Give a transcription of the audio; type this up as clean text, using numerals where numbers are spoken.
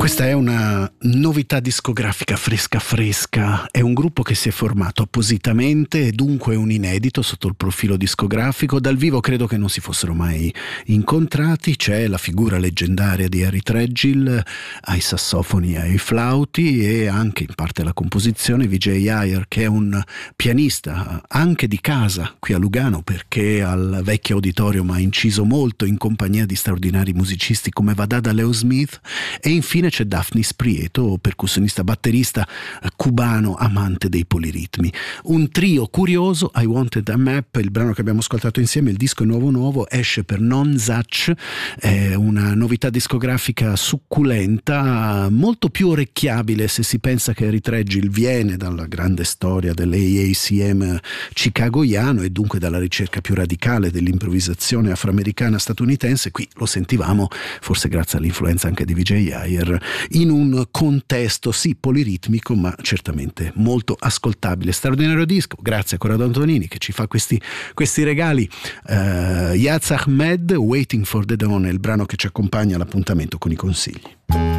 Questa è una novità discografica fresca, è un gruppo che si è formato appositamente e dunque un inedito sotto il profilo discografico. Dal vivo credo che non si fossero mai incontrati. C'è la figura leggendaria di Harry Tregill ai sassofoni e ai flauti, e anche in parte la composizione Vijay Iyer, che è un pianista anche di casa qui a Lugano, perché al vecchio auditorium ha inciso molto in compagnia di straordinari musicisti come Wadada Leo Smith. E infine c'è Daphnis Prieto, percussionista batterista cubano amante dei poliritmi. Un trio curioso. I Wanted a Map, il brano che abbiamo ascoltato insieme. Il disco è nuovo, esce per Non Zatch, è una novità discografica succulenta, molto più orecchiabile se si pensa che Harry Tregill viene dalla grande storia dell'AACM chicagoiano e dunque dalla ricerca più radicale dell'improvvisazione afroamericana statunitense. Qui lo sentivamo, forse grazie all'influenza anche di Vijay Iyer, in un contesto sì poliritmico ma certamente molto ascoltabile. Straordinario disco, grazie a Corrado Antonini che ci fa questi regali. Yaz Ahmed, Waiting for the Dawn è il brano che ci accompagna all'appuntamento con i consigli.